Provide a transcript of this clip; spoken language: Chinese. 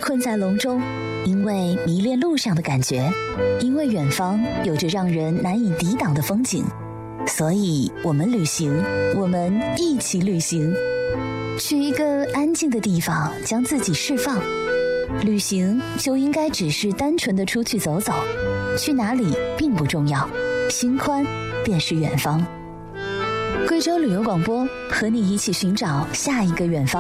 困在笼中，因为迷恋路上的感觉，因为远方有着让人难以抵挡的风景，所以我们旅行，我们一起旅行，去一个安静的地方，将自己释放。旅行就应该只是单纯的出去走走，去哪里并不重要，心宽便是远方。贵州旅游广播，和你一起寻找下一个远方。